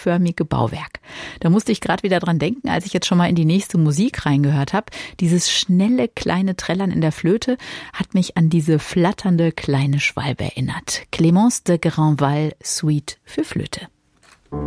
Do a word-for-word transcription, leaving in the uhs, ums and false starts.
U-förmige Bauwerk. Da musste ich gerade wieder dran denken, als ich jetzt schon mal in die nächste Musik reingehört habe. Dieses schnelle kleine Trällern in der Flöte hat mich an diese flatternde kleine Schwalbe erinnert. Clémence de Grandval, Suite für Flöte.